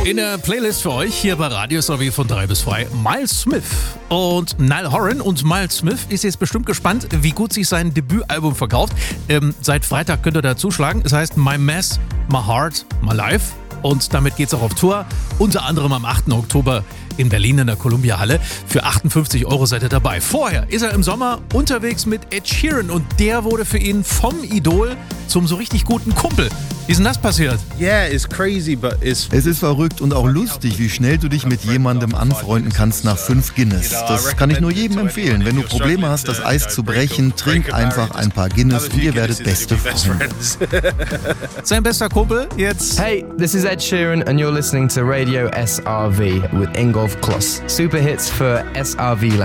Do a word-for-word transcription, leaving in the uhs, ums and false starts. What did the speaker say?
In der Playlist für euch hier bei Radio S R W von drei bis zwei Miles Smith und Niall Horan. Und Miles Smith ist jetzt bestimmt gespannt, wie gut sich sein Debütalbum verkauft. Ähm, seit Freitag könnt ihr da zuschlagen. Es heißt My Mess, My Heart, My Life. Und damit geht's auch auf Tour. Unter anderem am achten Oktober in Berlin in der Columbia Halle. Für achtundfünfzig Euro seid ihr dabei. Vorher ist er im Sommer unterwegs mit Ed Sheeran und der wurde für ihn vom Idol zum so richtig guten Kumpel. Wie ist denn das passiert? Yeah, it's crazy, but it's Es ist verrückt und auch lustig, wie schnell du dich mit jemandem anfreunden kannst nach fünf Guinness. Das kann ich nur jedem empfehlen. Wenn du Probleme hast, das Eis zu brechen, trink einfach ein paar Guinness und ihr werdet beste Freunde. Sein bester Kumpel jetzt. Hey, this is Ed Sheeran and you're listening to Radio S R V with Ingolf Kloss. Super hits for S R V Land.